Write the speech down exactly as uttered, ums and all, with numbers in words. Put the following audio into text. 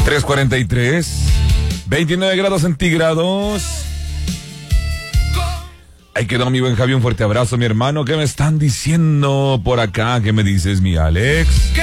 tres cuarenta y tres, veintinueve grados centígrados. Ahí quedó mi buen Javi, un fuerte abrazo, mi hermano. ¿Qué me están diciendo por acá? ¿Qué me dices, mi Alex?